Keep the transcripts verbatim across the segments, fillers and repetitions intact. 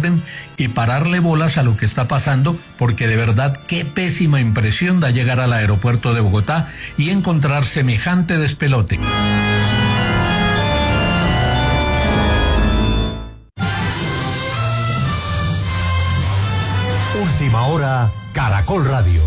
orden y pararle bolas a lo que está pasando, porque de verdad qué pésima impresión da llegar al aeropuerto de Bogotá y encontrar semejante despelote. Última hora, Caracol Radio.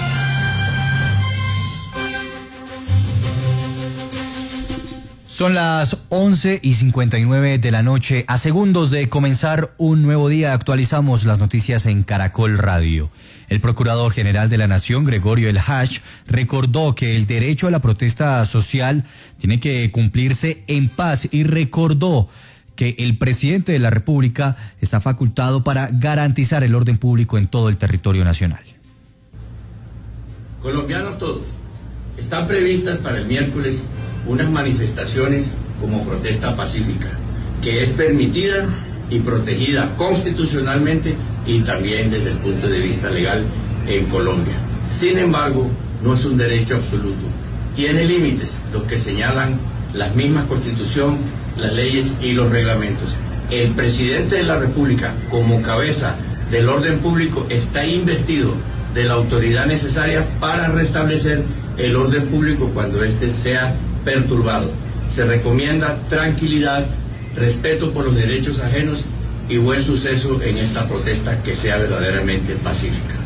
Son las once y cincuenta y nueve de la noche. A segundos de comenzar un nuevo día, actualizamos las noticias en Caracol Radio. El Procurador General de la Nación, Gregorio El Hach, recordó que el derecho a la protesta social tiene que cumplirse en paz y recordó que el presidente de la República está facultado para garantizar el orden público en todo el territorio nacional. Colombianos todos, están previstas para el miércoles unas manifestaciones como protesta pacífica, que es permitida y protegida constitucionalmente y también desde el punto de vista legal en Colombia. Sin embargo, no es un derecho absoluto. Tiene límites, los que señalan la misma Constitución, las leyes y los reglamentos. El presidente de la República, como cabeza del orden público, está investido de la autoridad necesaria para restablecer el orden público cuando éste sea perturbado. Se recomienda tranquilidad, respeto por los derechos ajenos y buen suceso en esta protesta que sea verdaderamente pacífica.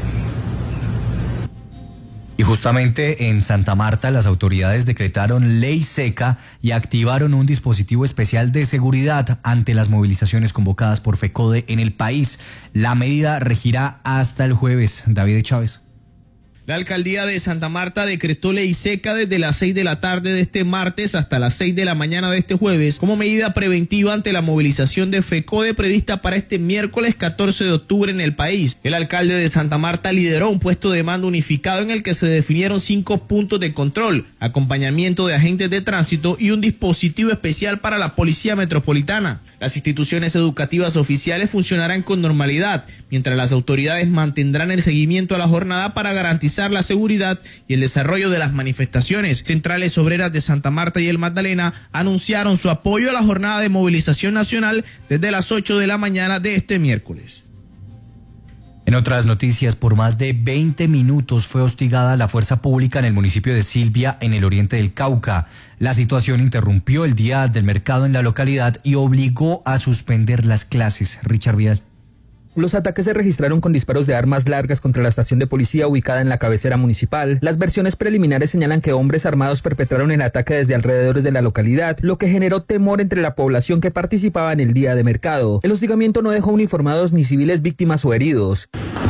Y justamente en Santa Marta las autoridades decretaron ley seca y activaron un dispositivo especial de seguridad ante las movilizaciones convocadas por FECODE en el país. La medida regirá hasta el jueves. David Chávez. La alcaldía de Santa Marta decretó ley seca desde las seis de la tarde de este martes hasta las seis de la mañana de este jueves como medida preventiva ante la movilización de FECODE prevista para este miércoles catorce de octubre en el país. El alcalde de Santa Marta lideró un puesto de mando unificado en el que se definieron cinco puntos de control, acompañamiento de agentes de tránsito y un dispositivo especial para la Policía Metropolitana. Las instituciones educativas oficiales funcionarán con normalidad, mientras las autoridades mantendrán el seguimiento a la jornada para garantizar la seguridad y el desarrollo de las manifestaciones. Centrales Obreras de Santa Marta y el Magdalena anunciaron su apoyo a la jornada de movilización nacional desde las ocho de la mañana de este miércoles. En otras noticias, por más de veinte minutos fue hostigada la fuerza pública en el municipio de Silvia, en el oriente del Cauca. La situación interrumpió el día del mercado en la localidad y obligó a suspender las clases. Richard Vidal. Los ataques se registraron con disparos de armas largas contra la estación de policía ubicada en la cabecera municipal. Las versiones preliminares señalan que hombres armados perpetraron el ataque desde alrededores de la localidad, lo que generó temor entre la población que participaba en el día de mercado. El hostigamiento no dejó uniformados ni civiles víctimas o heridos.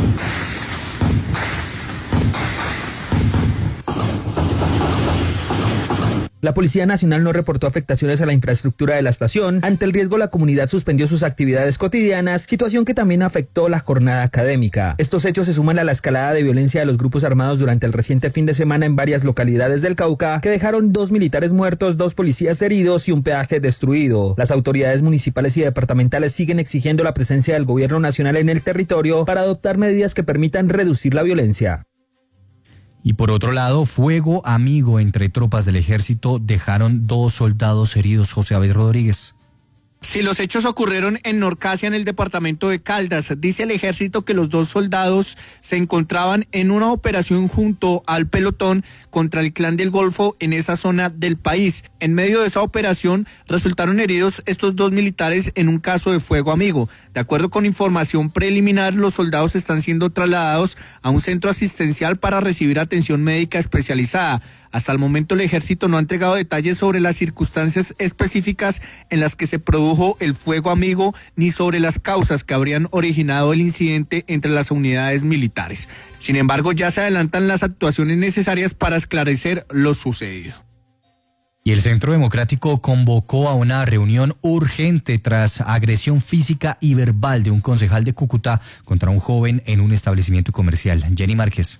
La Policía Nacional no reportó afectaciones a la infraestructura de la estación. Ante el riesgo, la comunidad suspendió sus actividades cotidianas, situación que también afectó la jornada académica. Estos hechos se suman a la escalada de violencia de los grupos armados durante el reciente fin de semana en varias localidades del Cauca, que dejaron dos militares muertos, dos policías heridos y un peaje destruido. Las autoridades municipales y departamentales siguen exigiendo la presencia del gobierno nacional en el territorio para adoptar medidas que permitan reducir la violencia. Y por otro lado, fuego amigo entre tropas del ejército dejaron dos soldados heridos. José Abel Rodríguez. Sí, los hechos ocurrieron en Norcasia, en el departamento de Caldas. Dice el ejército que los dos soldados se encontraban en una operación junto al pelotón contra el Clan del Golfo en esa zona del país. En medio de esa operación resultaron heridos estos dos militares en un caso de fuego amigo. De acuerdo con información preliminar, los soldados están siendo trasladados a un centro asistencial para recibir atención médica especializada. Hasta el momento el ejército no ha entregado detalles sobre las circunstancias específicas en las que se produjo el fuego amigo ni sobre las causas que habrían originado el incidente entre las unidades militares. Sin embargo, ya se adelantan las actuaciones necesarias para esclarecer lo sucedido. Y el Centro Democrático convocó a una reunión urgente tras agresión física y verbal de un concejal de Cúcuta contra un joven en un establecimiento comercial. Jenny Márquez.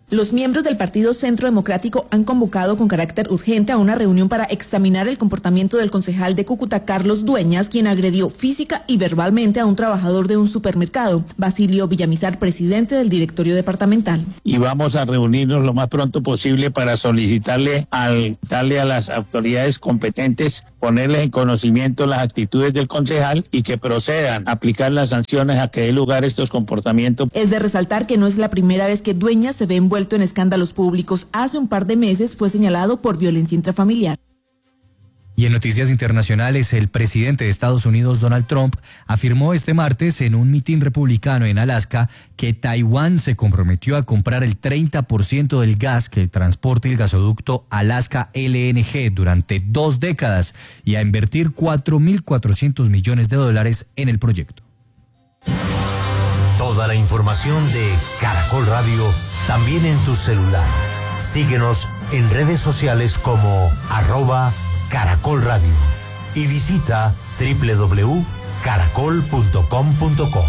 Los miembros del Partido Centro Democrático han convocado con carácter urgente a una reunión para examinar el comportamiento del concejal de Cúcuta, Carlos Dueñas, quien agredió física y verbalmente a un trabajador de un supermercado. Basilio Villamizar, presidente del directorio departamental. Y vamos a reunirnos lo más pronto posible para solicitarle al, darle a las autoridades competentes, ponerles en conocimiento las actitudes del concejal y que procedan a aplicar las sanciones a que dé lugar a estos comportamientos. Es de resaltar que no es la primera vez que Dueñas se ve envuelto en escándalos públicos. Hace un par de meses fue señalado por violencia intrafamiliar. Y en noticias internacionales, el presidente de Estados Unidos, Donald Trump, afirmó este martes en un mitin republicano en Alaska que Taiwán se comprometió a comprar el treinta por ciento del gas que transporta el gasoducto Alaska L N G durante dos décadas y a invertir cuatro mil cuatrocientos millones de dólares en el proyecto. Toda la información de Caracol Radio también en tu celular. Síguenos en redes sociales como arroba Caracol Radio y visita doble u doble u doble u punto caracol punto com punto co.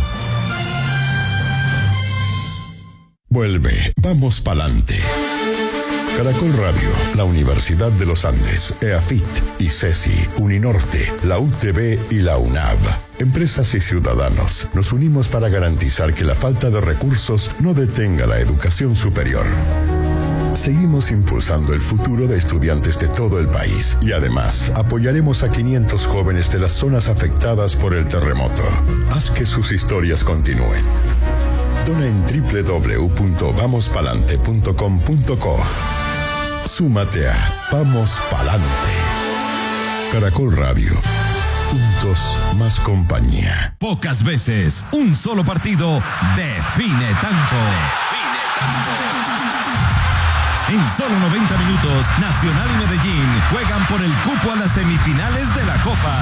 Vuelve, vamos pa'lante. Caracol Radio, la Universidad de los Andes, EAFIT, ICESI, Uninorte, la U T B y la UNAV. Empresas y ciudadanos, nos unimos para garantizar que la falta de recursos no detenga la educación superior. Seguimos impulsando el futuro de estudiantes de todo el país y además apoyaremos a quinientos jóvenes de las zonas afectadas por el terremoto. Haz que sus historias continúen. Dona en doble u doble u doble u punto vamos palante punto com punto co. Súmate a Vamos Palante. Caracol Radio. Juntos, más compañía. Pocas veces un solo partido define tanto. Define tanto. En solo noventa minutos, Nacional y Medellín juegan por el cupo a las semifinales de la Copa.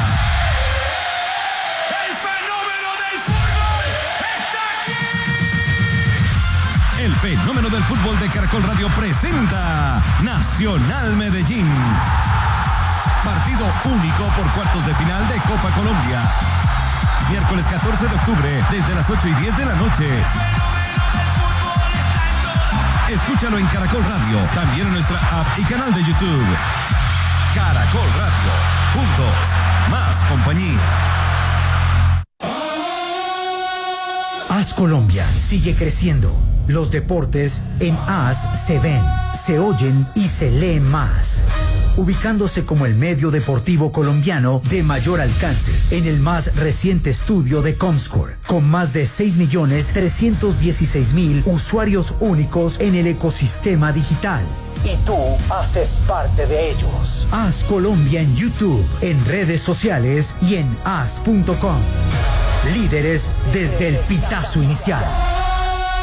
¡El fenómeno del fútbol está aquí! El fenómeno del fútbol de Caracol Radio presenta Nacional Medellín. Partido único por cuartos de final de Copa Colombia. Miércoles catorce de octubre, desde las ocho y diez de la noche. Escúchalo en Caracol Radio, también en nuestra app y canal de YouTube. Caracol Radio, juntos, más compañía. A S Colombia sigue creciendo. Los deportes en A S se ven, se oyen y se leen más. Ubicándose como el medio deportivo colombiano de mayor alcance en el más reciente estudio de Comscore, con más de seis millones trescientos dieciséis mil usuarios únicos en el ecosistema digital. Y tú haces parte de ellos. A S Colombia en YouTube, en redes sociales y en as punto com. Líderes desde el pitazo inicial.